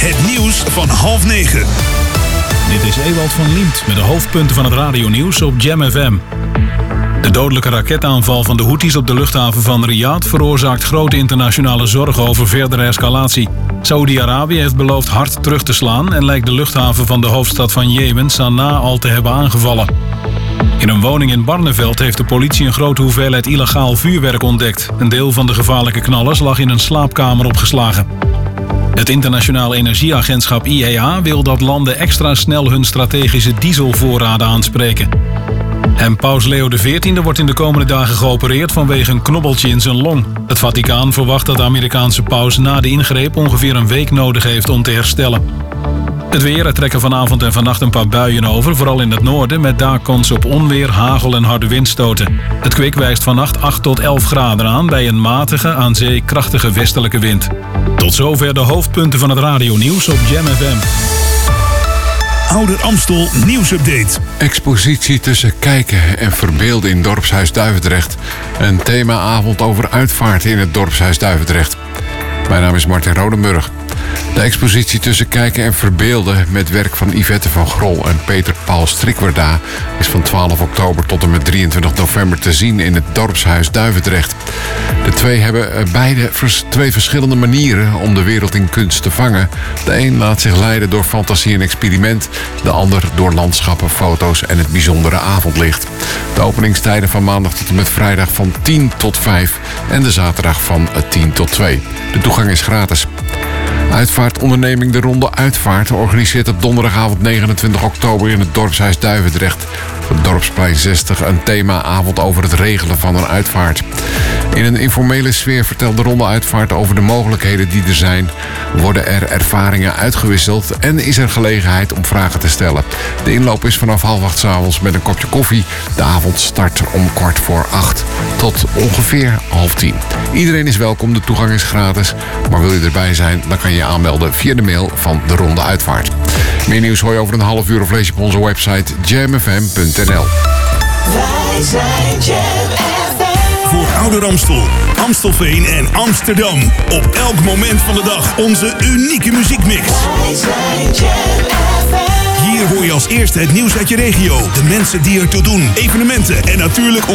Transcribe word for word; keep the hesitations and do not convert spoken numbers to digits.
Het nieuws van half negen. Dit is Ewald van Liemt met de hoofdpunten van het radionieuws op Jam F M. De dodelijke raketaanval van de Houthis op de luchthaven van Riyadh veroorzaakt grote internationale zorgen over verdere escalatie. Saoedi-Arabië heeft beloofd hard terug te slaan en lijkt de luchthaven van de hoofdstad van Jemen, Sanaa, al te hebben aangevallen. In een woning in Barneveld heeft de politie een grote hoeveelheid illegaal vuurwerk ontdekt. Een deel van de gevaarlijke knallers lag in een slaapkamer opgeslagen. Het Internationale Energieagentschap I E A wil dat landen extra snel hun strategische dieselvoorraden aanspreken. En paus Leo de veertiende wordt in de komende dagen geopereerd vanwege een knobbeltje in zijn long. Het Vaticaan verwacht dat de Amerikaanse paus na de ingreep ongeveer een week nodig heeft om te herstellen. Het weer, er trekken vanavond en vannacht een paar buien over, vooral in het noorden, met daar kans op onweer, hagel en harde windstoten. Het kwik wijst vannacht acht tot elf graden aan bij een matige, aan zee krachtige westelijke wind. Tot zover de hoofdpunten van het radionieuws op Jam F M. Ouder Amstel nieuwsupdate. Expositie tussen kijken en verbeelden in Dorpshuis Duivendrecht. Een themaavond over uitvaarten in het Dorpshuis Duivendrecht. Mijn naam is Martin Rodenburg. De expositie tussen kijken en verbeelden met werk van Yvette van Grol en Peter Paul Strikwerda is van twaalf oktober tot en met drieëntwintig november te zien in het Dorpshuis Duivendrecht. De twee hebben beide twee verschillende manieren om de wereld in kunst te vangen. De een laat zich leiden door fantasie en experiment, de ander door landschappen, foto's en het bijzondere avondlicht. De openingstijden van maandag tot en met vrijdag van tien tot vijf en de zaterdag van tien tot twee. De toegang is gratis. Uitvaartonderneming De Ronde Uitvaart organiseert op donderdagavond negenentwintig oktober in het Dorpshuis Duivendrecht op het Dorpsplein zestig een themaavond over het regelen van een uitvaart. In een informele sfeer vertelt De Ronde Uitvaart over de mogelijkheden die er zijn, worden er ervaringen uitgewisseld en is er gelegenheid om vragen te stellen. De inloop is vanaf half acht 's avonds met een kopje koffie. De avond start om kwart voor acht tot ongeveer half tien. Iedereen is welkom, de toegang is gratis, maar wil je erbij zijn, dan kan je je aanmelden via de mail van De Ronde Uitvaart. Meer nieuws hoor je over een half uur of lees je op onze website jam f m punt n l. Wij zijn Jam F M. Voor Ouder Amstel, Amstelveen en Amsterdam. Op elk moment van de dag onze unieke muziekmix. Wij zijn Jam F M. Hier hoor je als eerste het nieuws uit je regio, de mensen die ertoe doen, evenementen en natuurlijk